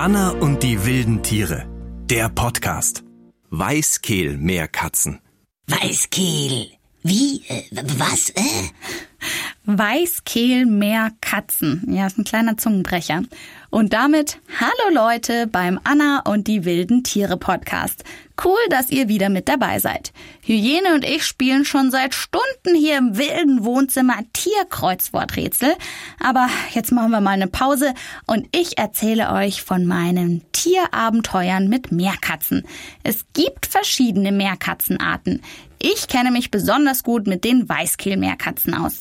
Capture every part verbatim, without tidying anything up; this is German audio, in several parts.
Anna und die wilden Tiere. Der Podcast. Weißkehl-Meerkatzen. Weißkehl. Wie? Äh, was? Äh? Weißkehl-Meerkatzen. Ja, ist ein kleiner Zungenbrecher. Und damit hallo Leute beim Anna und die wilden Tiere Podcast. Cool, dass ihr wieder mit dabei seid. Hyäne und ich spielen schon seit Stunden hier im wilden Wohnzimmer Tierkreuzworträtsel. Aber jetzt machen wir mal eine Pause und ich erzähle euch von meinen Tierabenteuern mit Meerkatzen. Es gibt verschiedene Meerkatzenarten. Ich kenne mich besonders gut mit den Weißkehl-Meerkatzen aus.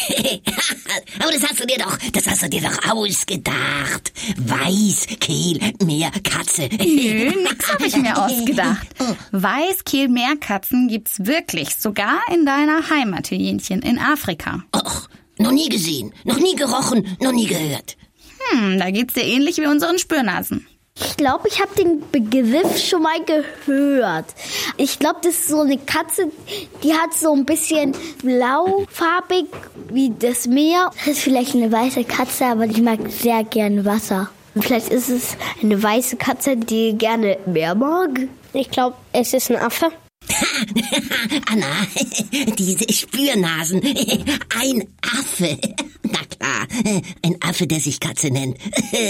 Aber das hast du dir doch, das hast du dir doch ausgedacht. Weißkehl-Meerkatze. Nö, nix habe ich mir ausgedacht. Weißkehl-Meerkatzen gibt's wirklich, sogar in deiner Heimat, Hyänchen, in Afrika. Och, noch nie gesehen, noch nie gerochen, noch nie gehört. Hm, da geht's dir ähnlich wie unseren Spürnasen. Ich glaube, ich habe den Begriff schon mal gehört. Ich glaube, das ist so eine Katze, die hat so ein bisschen blaufarbig wie das Meer. Das ist vielleicht eine weiße Katze, aber die mag sehr gerne Wasser. Vielleicht ist es eine weiße Katze, die gerne Meer mag. Ich glaube, es ist ein Affe. Anna, diese Spürnasen. Ein Affe. Na klar, ein Affe, der sich Katze nennt.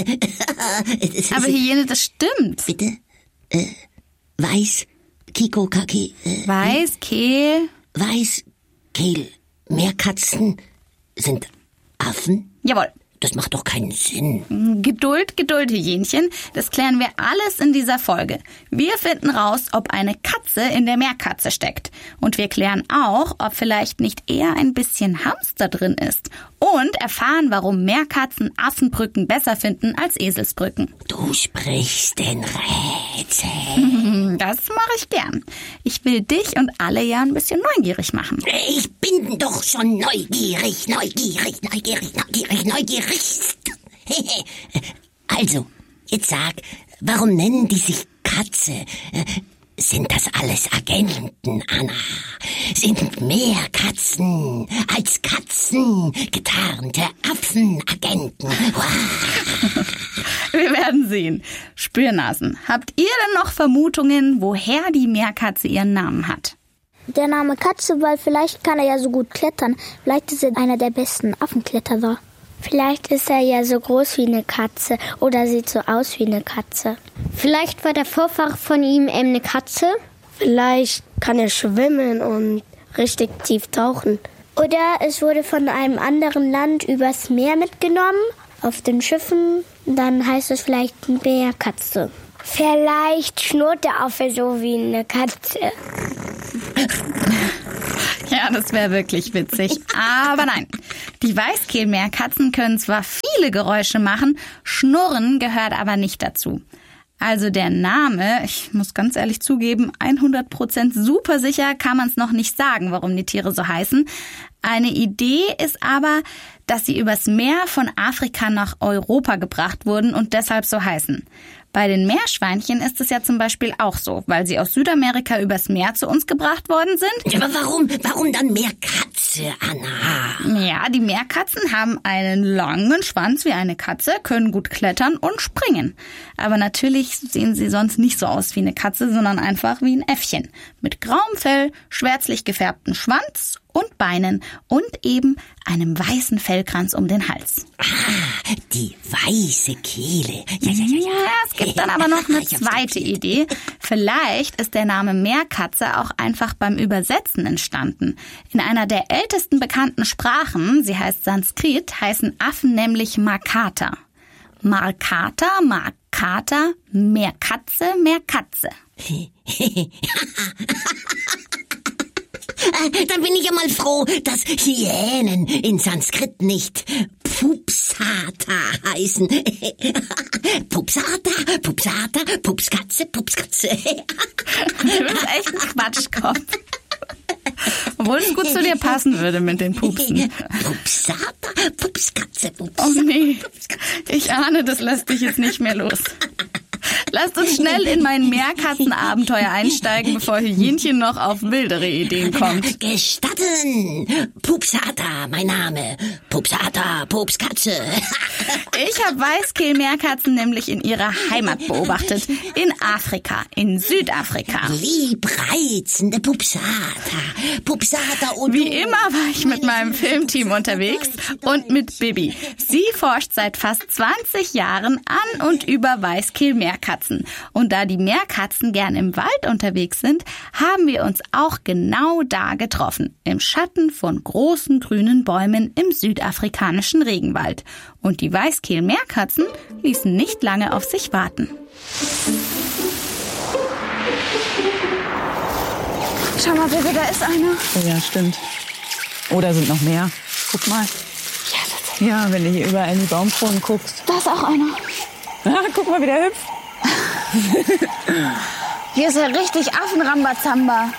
Aber Hyäne, das stimmt. Bitte? Äh, Weiß, Kiko, Kaki. Äh, Weißkehl. Weißkehl. Meerkatzen sind Affen? Jawohl. Das macht doch keinen Sinn. Geduld, Geduld, Hyänchen. Das klären wir alles in dieser Folge. Wir finden raus, ob eine Katze in der Meerkatze steckt. Und wir klären auch, ob vielleicht nicht eher ein bisschen Hamster drin ist. Und erfahren, warum Meerkatzen Affenbrücken besser finden als Eselsbrücken. Du sprichst den Rätsel. Das mache ich gern. Ich will dich und alle ja ein bisschen neugierig machen. Ich bin doch schon neugierig, neugierig, neugierig, neugierig, neugierig. Also, jetzt sag, warum nennen die sich Katze? Sind das alles Agenten, Anna? Sind mehr Katzen als Katzen getarnte Affenagenten? Wir werden sehen. Spürnasen, habt ihr denn noch Vermutungen, woher die Meerkatze ihren Namen hat? Der Name Katze, weil vielleicht kann er ja so gut klettern. Vielleicht ist er einer der besten Affenkletterer. Vielleicht ist er ja so groß wie eine Katze oder sieht so aus wie eine Katze. Vielleicht war der Vorfahre von ihm eben eine Katze. Vielleicht kann er schwimmen und richtig tief tauchen. Oder es wurde von einem anderen Land übers Meer mitgenommen, auf den Schiffen. Dann heißt es vielleicht Meerkatze. Vielleicht schnurrt der Affe so wie eine Katze. Ja, das wäre wirklich witzig. Aber nein, die Weißkehl-Meerkatzen können zwar viele Geräusche machen, Schnurren gehört aber nicht dazu. Also der Name, ich muss ganz ehrlich zugeben, hundert Prozent super sicher kann man es noch nicht sagen, warum die Tiere so heißen. Eine Idee ist aber, dass sie übers Meer von Afrika nach Europa gebracht wurden und deshalb so heißen. Bei den Meerschweinchen ist es ja zum Beispiel auch so, weil sie aus Südamerika übers Meer zu uns gebracht worden sind. Aber warum, warum dann Meerkatze, Anna? Ja, die Meerkatzen haben einen langen Schwanz wie eine Katze, können gut klettern und springen. Aber natürlich sehen sie sonst nicht so aus wie eine Katze, sondern einfach wie ein Äffchen. Mit grauem Fell, schwärzlich gefärbtem Schwanz und Beinen und eben einem weißen Fellkranz um den Hals. Ah, die weiße Kehle. Ja, ja, ja, ja. Ja, es gibt dann aber noch eine zweite Idee. Vielleicht ist der Name Meerkatze auch einfach beim Übersetzen entstanden. In einer der ältesten bekannten Sprachen, sie heißt Sanskrit, heißen Affen nämlich Makata. Makata, Makata, Meerkatze, Meerkatze. Dann bin ich ja mal froh, dass Hyänen in Sanskrit nicht Pupsata heißen. Pupsata, Pupsata, Pupskatze, Pupskatze. Du bist echt ein Quatschkopf. Obwohl es gut zu dir passen würde mit den Pupsen. Pupsata, Pupskatze, Pupskatze. Oh nee, ich ahne, das lässt dich jetzt nicht mehr los. Lasst uns schnell in mein Meerkatzenabenteuer einsteigen, bevor Hyänchen noch auf wildere Ideen kommt. Gestatten! Pupsata, mein Name. Pupsata, Pupskatze. Ich habe Weißkehlmeerkatzen nämlich in ihrer Heimat beobachtet. In Afrika, in Südafrika. Liebreizende Pupsata. Pupsata und... Wie immer war ich mit meinem Filmteam unterwegs und mit Bibi. Sie forscht seit fast zwanzig Jahren an und über Weißkehlmeerkatzen. Und da die Meerkatzen gern im Wald unterwegs sind, haben wir uns auch genau da getroffen. Im Schatten von großen grünen Bäumen im südafrikanischen Regenwald. Und die Weißkehlmeerkatzen ließen nicht lange auf sich warten. Schau mal, Bibi, da ist einer. Oh ja, stimmt. Oh, da sind noch mehr. Guck mal. Ja, tatsächlich. Ja, wenn du hier überall in die Baumkronen guckst. Da ist auch einer. Ah, guck mal, wie der hüpft. Hier ist ja richtig Affenrambazamba.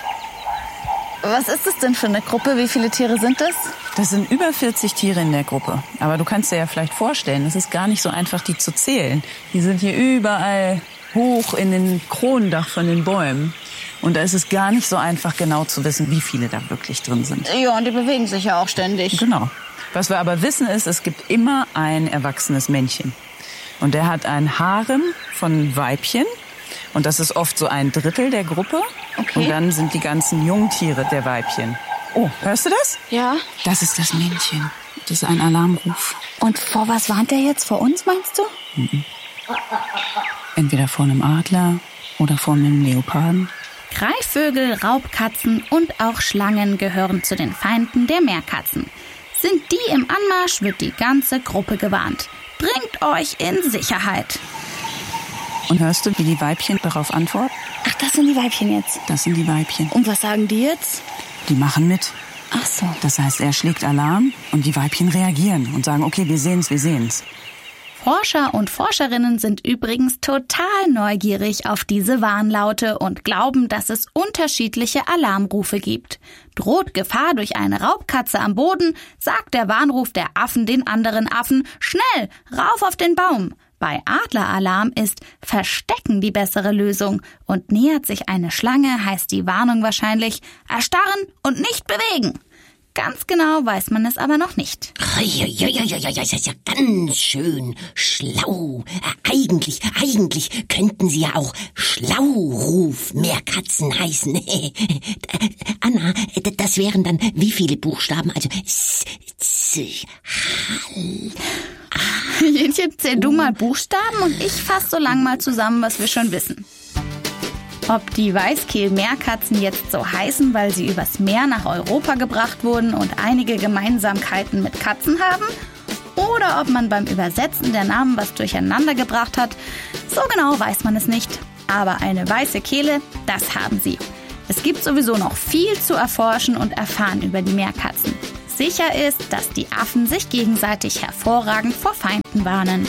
Was ist das denn für eine Gruppe? Wie viele Tiere sind das? Das sind über vierzig Tiere in der Gruppe. Aber du kannst dir ja vielleicht vorstellen, es ist gar nicht so einfach, die zu zählen. Die sind hier überall hoch in den Kronendach von den Bäumen. Und da ist es gar nicht so einfach, genau zu wissen, wie viele da wirklich drin sind. Ja, und die bewegen sich ja auch ständig. Genau. Was wir aber wissen ist, es gibt immer ein erwachsenes Männchen. Und der hat ein Harem von Weibchen. Und das ist oft so ein Drittel der Gruppe. Okay. Und dann sind die ganzen Jungtiere der Weibchen. Oh, hörst du das? Ja. Das ist das Männchen. Das ist ein Alarmruf. Und vor was warnt der jetzt? Vor uns, meinst du? Mhm. Entweder vor einem Adler oder vor einem Leoparden. Greifvögel, Raubkatzen und auch Schlangen gehören zu den Feinden der Meerkatzen. Sind die im Anmarsch, wird die ganze Gruppe gewarnt. Bringt euch in Sicherheit. Und hörst du, wie die Weibchen darauf antworten? Ach, das sind die Weibchen jetzt. Das sind die Weibchen. Und was sagen die jetzt? Die machen mit. Ach so. Das heißt, er schlägt Alarm und die Weibchen reagieren und sagen, okay, wir sehen's, wir sehen's. Forscher und Forscherinnen sind übrigens total neugierig auf diese Warnlaute und glauben, dass es unterschiedliche Alarmrufe gibt. Droht Gefahr durch eine Raubkatze am Boden, sagt der Warnruf der Affen den anderen Affen, schnell, rauf auf den Baum. Bei Adleralarm ist Verstecken die bessere Lösung und nähert sich eine Schlange, heißt die Warnung wahrscheinlich erstarren und nicht bewegen. Ganz genau weiß man es aber noch nicht. Ja, ja, ja, ja, ja, ja, ja, ganz schön schlau. Äh, eigentlich, eigentlich könnten sie ja auch Schlauruf-Meerkatzen heißen. äh, Anna, das wären dann wie viele Buchstaben? Also S, Z, Hall. Hähnchen, zähl du mal Buchstaben und ich fasse so lang mal zusammen, was wir schon wissen. Ob die Weißkehlmeerkatzen jetzt so heißen, weil sie übers Meer nach Europa gebracht wurden und einige Gemeinsamkeiten mit Katzen haben, oder ob man beim Übersetzen der Namen was durcheinander gebracht hat, so genau weiß man es nicht. Aber eine weiße Kehle, das haben sie. Es gibt sowieso noch viel zu erforschen und erfahren über die Meerkatzen. Sicher ist, dass die Affen sich gegenseitig hervorragend vor Feinden warnen.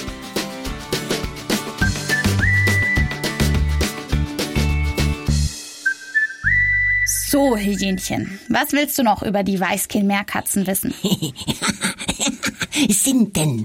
So, Hyänchen, was willst du noch über die Weißkehlmeerkatzen wissen? Sind denn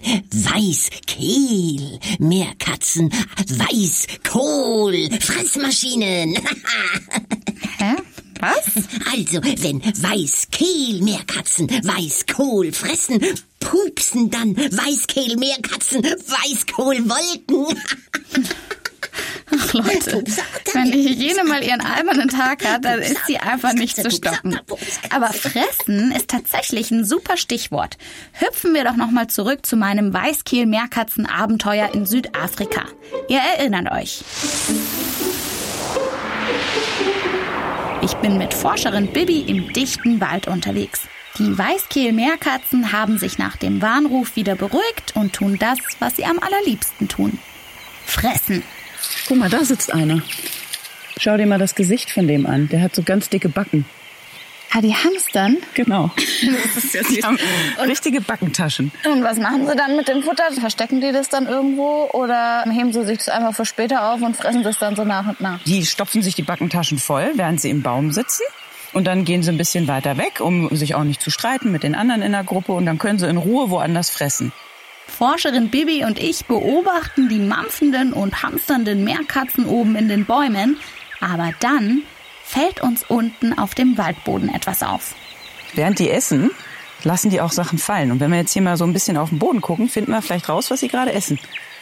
Weißkehlmeerkatzen Weißkohl Fressmaschinen? Hä? Was? Also, wenn Weißkehlmeerkatzen Weißkohl fressen, pupsen dann Weißkehlmeerkatzen Weißkohlwolken. Ach Leute, wenn die Hyäne mal ihren albernen Tag hat, dann ist sie einfach nicht zu stoppen. Aber fressen ist tatsächlich ein super Stichwort. Hüpfen wir doch nochmal zurück zu meinem Weißkehlmeerkatzen-Abenteuer in Südafrika. Ihr erinnert euch. Ich bin mit Forscherin Bibi im dichten Wald unterwegs. Die Weißkehlmeerkatzen haben sich nach dem Warnruf wieder beruhigt und tun das, was sie am allerliebsten tun. Fressen. Guck mal, da sitzt einer. Schau dir mal das Gesicht von dem an. Der hat so ganz dicke Backen. Ah, die hamstern? Genau. Das ist ja die haben richtige Backentaschen. Und was machen sie dann mit dem Futter? Verstecken die das dann irgendwo oder heben sie sich das einfach für später auf und fressen das dann so nach und nach? Die stopfen sich die Backentaschen voll, während sie im Baum sitzen. Und dann gehen sie ein bisschen weiter weg, um sich auch nicht zu streiten mit den anderen in der Gruppe. Und dann können sie in Ruhe woanders fressen. Forscherin Bibi und ich beobachten die mampfenden und hamsternden Meerkatzen oben in den Bäumen. Aber dann fällt uns unten auf dem Waldboden etwas auf. Während die essen, lassen die auch Sachen fallen. Und wenn wir jetzt hier mal so ein bisschen auf den Boden gucken, finden wir vielleicht raus, was sie gerade essen.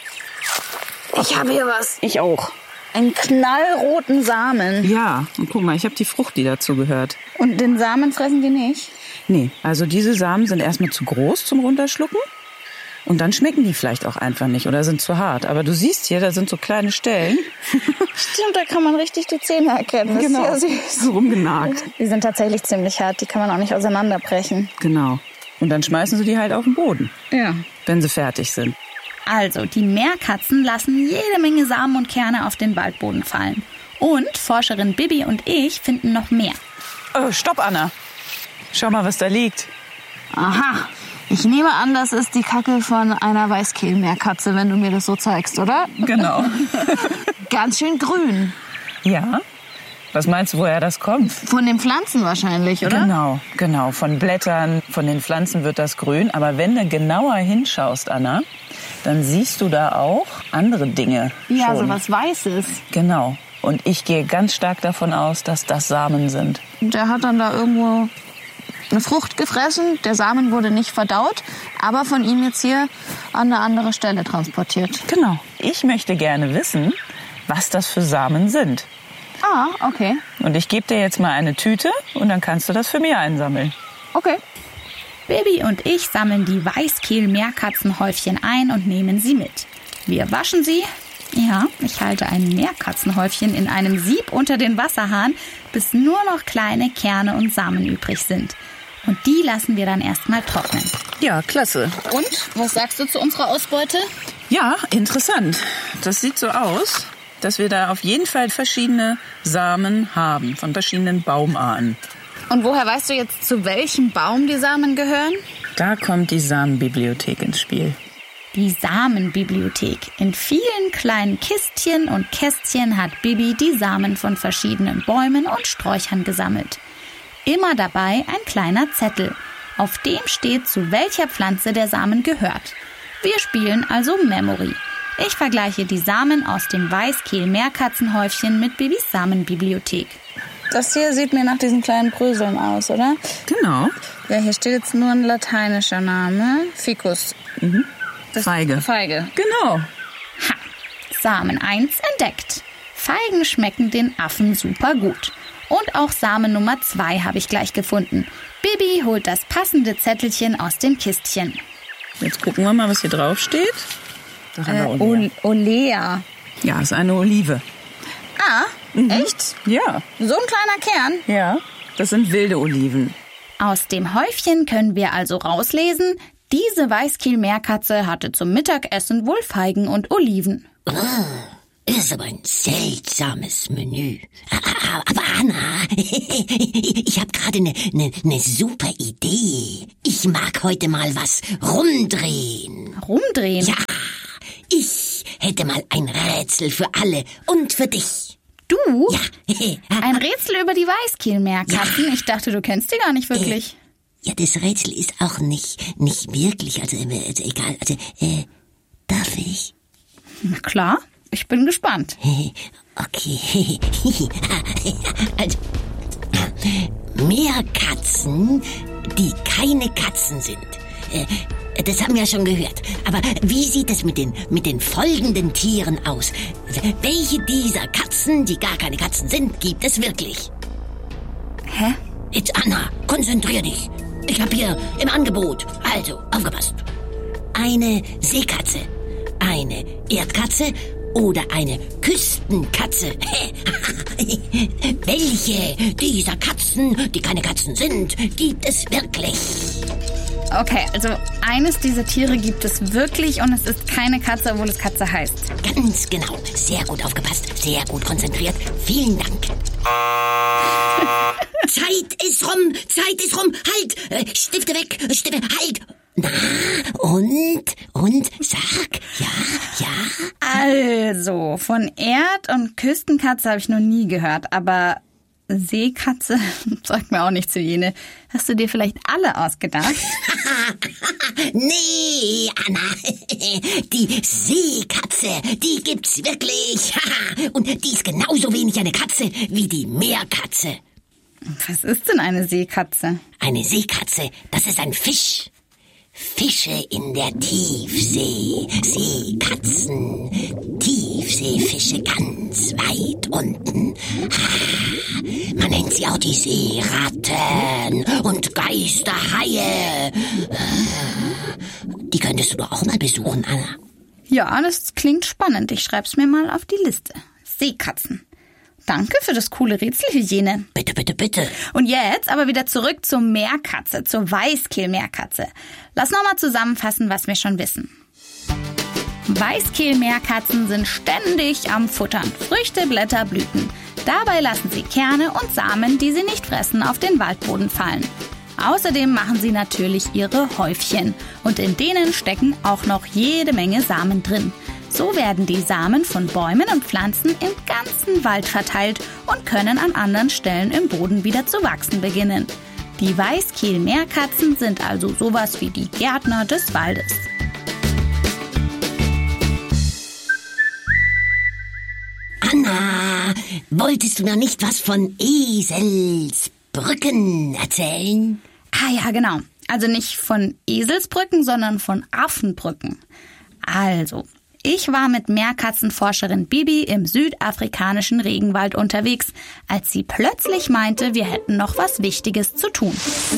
Ich habe hier was. Ich auch. Einen knallroten Samen. Ja, und guck mal, ich habe die Frucht, die dazu gehört. Und den Samen fressen die nicht? Nee, also diese Samen sind erstmal zu groß zum Runterschlucken. Und dann schmecken die vielleicht auch einfach nicht oder sind zu hart. Aber du siehst hier, da sind so kleine Stellen. Stimmt, da kann man richtig die Zähne erkennen. Das Genau, ist ja süß. so rumgenagt. Die sind tatsächlich ziemlich hart, die kann man auch nicht auseinanderbrechen. Genau. Und dann schmeißen sie die halt auf den Boden, Ja. wenn sie fertig sind. Also, die Meerkatzen lassen jede Menge Samen und Kerne auf den Waldboden fallen. Und Forscherin Bibi und ich finden noch mehr. Oh, stopp, Anna. Schau mal, was da liegt. Aha. Ich nehme an, das ist die Kacke von einer Weißkehlmeerkatze, wenn du mir das so zeigst, oder? Genau. Ganz schön grün. Ja? Was meinst du, woher das kommt? Von den Pflanzen wahrscheinlich, oder? Genau, genau. Von Blättern, von den Pflanzen wird das grün. Aber wenn du genauer hinschaust, Anna, dann siehst du da auch andere Dinge. Ja, schon. so was Weißes. Genau. Und ich gehe ganz stark davon aus, dass das Samen sind. Und der hat dann da irgendwo eine Frucht gefressen. Der Samen wurde nicht verdaut, aber von ihm jetzt hier an eine andere Stelle transportiert. Genau. Ich möchte gerne wissen, was das für Samen sind. Ah, okay. Und ich gebe dir jetzt mal eine Tüte und dann kannst du das für mich einsammeln. Okay. Bibi und ich sammeln die Weißkehl-Meerkatzenhäufchen ein und nehmen sie mit. Wir waschen sie. Ja, ich halte ein Meerkatzenhäufchen in einem Sieb unter den Wasserhahn, bis nur noch kleine Kerne und Samen übrig sind. Und die lassen wir dann erstmal trocknen. Ja, klasse. Und, was sagst du zu unserer Ausbeute? Ja, interessant. Das sieht so aus, dass wir da auf jeden Fall verschiedene Samen haben, von verschiedenen Baumarten. Und woher weißt du jetzt, zu welchem Baum die Samen gehören? Da kommt die Samenbibliothek ins Spiel. Die Samenbibliothek. In vielen kleinen Kistchen und Kästchen hat Bibi die Samen von verschiedenen Bäumen und Sträuchern gesammelt. Immer dabei ein kleiner Zettel, auf dem steht, zu welcher Pflanze der Samen gehört. Wir spielen also Memory. Ich vergleiche die Samen aus dem Weißkehl-Meerkatzenhäufchen mit Bibis Samenbibliothek. Das hier sieht mir nach diesen kleinen Bröseln aus, oder? Genau. Ja, hier steht jetzt nur ein lateinischer Name. Ficus. Mhm. Feige. Feige. Genau. Ha! Samen eins entdeckt. Feigen schmecken den Affen super gut. Und auch Samen Nummer zwei habe ich gleich gefunden. Bibi holt das passende Zettelchen aus dem Kistchen. Jetzt gucken wir mal, was hier drauf steht. Da haben Äh, wir Olea. Olea. Ja, ist eine Olive. Ah, Mhm. echt? Ja, So ein kleiner Kern? ja. Das sind wilde Oliven. Aus dem Häufchen können wir also rauslesen, diese Weißkehl-Meerkatze hatte zum Mittagessen wohl Feigen und Oliven. Oh, das ist aber ein seltsames Menü. Aber Anna, ich habe gerade eine ne, ne super Idee. Ich mag heute mal was rumdrehen. Rumdrehen? Ja, ich hätte mal ein Rätsel für alle und für dich. Du? Ja. Ein Rätsel über die Weißkehl-Meerkatzen? Ich dachte, du kennst die gar nicht wirklich. Ja, das Rätsel ist auch nicht, nicht wirklich, also, äh, also egal, also, äh, darf ich? Na klar, ich bin gespannt. Okay. Also, Meerkatzen, die keine Katzen sind. Äh, das haben wir ja schon gehört. Aber wie sieht es mit den, mit den folgenden Tieren aus? Also, welche dieser Katzen, die gar keine Katzen sind, gibt es wirklich? Hä? Jetzt, Anna, konzentrier dich. Ich habe hier im Angebot. Also, aufgepasst. Eine Seekatze, eine Erdkatze oder eine Küstenkatze. Welche dieser Katzen, die keine Katzen sind, gibt es wirklich? Okay, also eines dieser Tiere gibt es wirklich und es ist keine Katze, obwohl es Katze heißt. Ganz genau. Sehr gut aufgepasst, sehr gut konzentriert. Vielen Dank. Zeit ist rum, Zeit ist rum. Halt, äh, Stifte weg, Stifte, halt. Na, und, und, sag, ja, ja. Also, von Erd- und Küstenkatze habe ich noch nie gehört, aber Seekatze? Sagt mir auch nichts, Hyäne. Hast du dir vielleicht alle ausgedacht? Nee, Anna. Die Seekatze, die gibt's wirklich. Und die ist genauso wenig eine Katze wie die Meerkatze. Was ist denn eine Seekatze? Eine Seekatze, das ist ein Fisch. Fische in der Tiefsee, Seekatzen, Tiefseefische ganz weit unten. Man nennt sie auch die Seeratten und Geisterhaie. Die könntest du doch auch mal besuchen, Anna. Ja, das klingt spannend. Ich schreib's mir mal auf die Liste. Seekatzen. Danke für das coole Rätsel, Hyäne. Bitte, bitte, bitte. Und jetzt aber wieder zurück zur Meerkatze, zur Weißkehlmeerkatze. Lass nochmal zusammenfassen, was wir schon wissen. Weißkehlmeerkatzen sind ständig am Futtern. Früchte, Blätter, Blüten. Dabei lassen sie Kerne und Samen, die sie nicht fressen, auf den Waldboden fallen. Außerdem machen sie natürlich ihre Häufchen. Und in denen stecken auch noch jede Menge Samen drin. So werden die Samen von Bäumen und Pflanzen im ganzen Wald verteilt und können an anderen Stellen im Boden wieder zu wachsen beginnen. Die Weißkehlmeerkatzen sind also sowas wie die Gärtner des Waldes. Anna, wolltest du noch nicht was von Eselsbrücken erzählen? Ah ja, genau. Also nicht von Eselsbrücken, sondern von Affenbrücken. Also, ich war mit Meerkatzenforscherin Bibi im südafrikanischen Regenwald unterwegs, als sie plötzlich meinte, wir hätten noch was Wichtiges zu tun.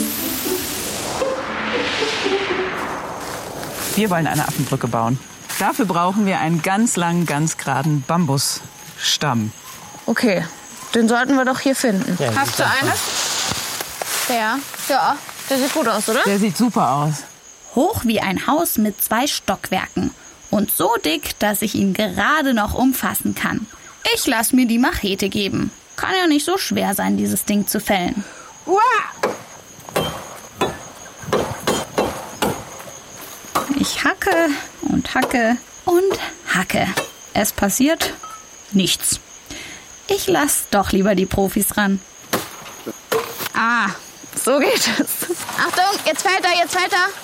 Wir wollen eine Affenbrücke bauen. Dafür brauchen wir einen ganz langen, ganz geraden Bambusstamm. Okay, den sollten wir doch hier finden. Ja, hast du eine? Der? Ja, der sieht gut aus, oder? Der sieht super aus. Hoch wie ein Haus mit zwei Stockwerken. Und so dick, dass ich ihn gerade noch umfassen kann. Ich lass mir die Machete geben. Kann ja nicht so schwer sein, dieses Ding zu fällen. Ich hacke und hacke und hacke. Es passiert nichts. Ich lass doch lieber die Profis ran. Ah, so geht es. Achtung, jetzt fällt er, jetzt fällt er.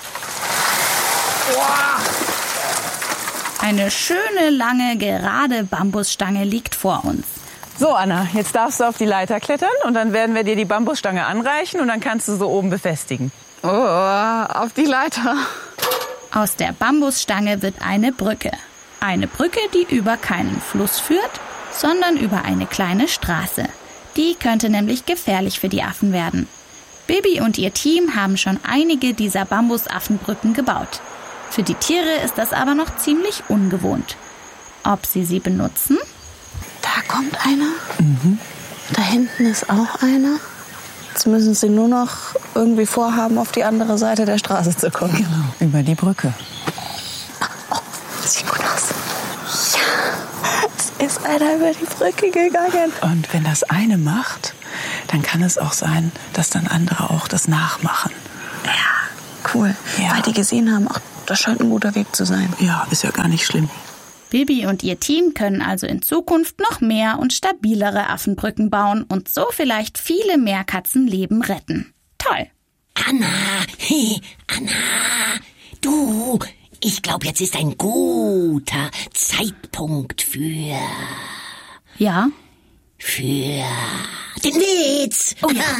Eine schöne, lange, gerade Bambusstange liegt vor uns. So, Anna, jetzt darfst du auf die Leiter klettern und dann werden wir dir die Bambusstange anreichen und dann kannst du so oben befestigen. Oh, auf die Leiter. Aus der Bambusstange wird eine Brücke. Eine Brücke, die über keinen Fluss führt, sondern über eine kleine Straße. Die könnte nämlich gefährlich für die Affen werden. Bibi und ihr Team haben schon einige dieser Bambusaffenbrücken gebaut. Für die Tiere ist das aber noch ziemlich ungewohnt. Ob sie sie benutzen? Da kommt einer. Mhm. Da hinten ist auch einer. Jetzt müssen sie nur noch irgendwie vorhaben, auf die andere Seite der Straße zu kommen. Genau, über die Brücke. Oh, sieht gut aus. Ja, es ist einer über die Brücke gegangen. Und wenn das eine macht, dann kann es auch sein, dass dann andere auch das nachmachen. Ja, cool. Ja. Weil die gesehen haben, ach, das scheint ein guter Weg zu sein. Ja, ist ja gar nicht schlimm. Bibi und ihr Team können also in Zukunft noch mehr und stabilere Affenbrücken bauen und so vielleicht viele Meerkatzenleben retten. Toll! Anna, hey, Anna, du, ich glaube, jetzt ist ein guter Zeitpunkt für... Ja? Für den Witz. Oh ja.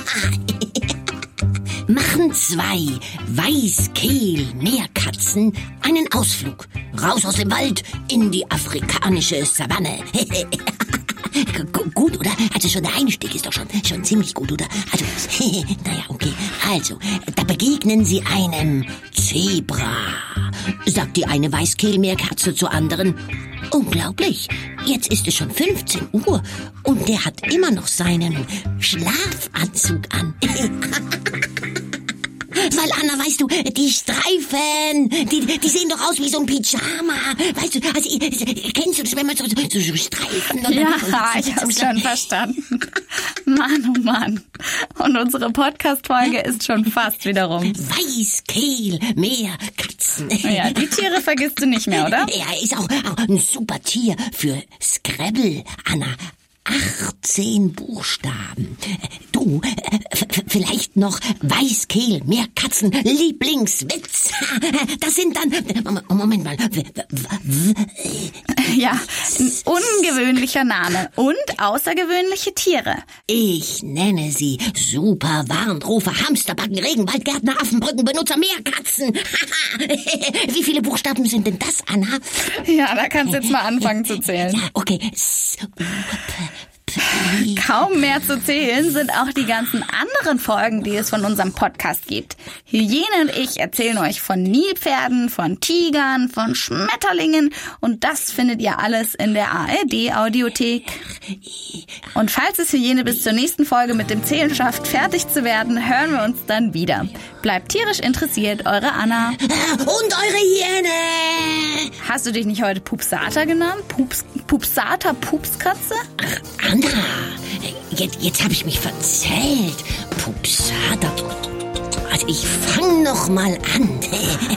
Machen zwei Weißkehl-Meerkatzen einen Ausflug raus aus dem Wald in die afrikanische Savanne. Gut, oder? Also schon der Einstieg ist doch schon, schon ziemlich gut, oder? Also, naja, okay. Also, da begegnen sie einem Zebra. Sagt die eine Weißkehlmeerkatze zur anderen. Unglaublich, jetzt ist es schon fünfzehn Uhr und der hat immer noch seinen Schlafanzug an. Weil, Anna, weißt du, die Streifen, die, die sehen doch aus wie so ein Pyjama. Weißt du, also, kennst du das, wenn man so, so, so Streifen... Und Ja, und, und, ich hab's schon verstanden. Mann, oh Mann. Und unsere Podcast-Folge ist schon fast wieder rum. Weißkehl, Meerkatzen. Ja, die Tiere vergisst du nicht mehr, oder? Er ist auch, auch ein super Tier für Scrabble, Anna. achtzehn Buchstaben. Du, f- vielleicht noch Weißkehl, Meerkatzen, Lieblingswitz. Das sind dann... Moment mal. Ja, ein ungewöhnlicher Name und außergewöhnliche Tiere. Ich nenne sie Super Warnrufer, Hamsterbacken, Regenwaldgärtner, Affenbrücken, Benutzer, Meerkatzen. Wie viele Buchstaben sind denn das, Anna? Ja, da kannst du jetzt mal anfangen zu zählen. Ja, okay. Kaum mehr zu zählen sind auch die ganzen anderen Folgen, die es von unserem Podcast gibt. Hyäne und ich erzählen euch von Nilpferden, von Tigern, von Schmetterlingen und das findet ihr alles in der A R D-Audiothek. Und falls es Hyäne bis zur nächsten Folge mit dem Zählen schafft, fertig zu werden, hören wir uns dann wieder. Bleibt tierisch interessiert, eure Anna. Und eure Hyäne! Hast du dich nicht heute Pupsata genannt? Pups, Pupsata, Pupskatze? Ach, Anna, jetzt, jetzt habe ich mich verzählt. Pupsata. Also ich fang noch mal an.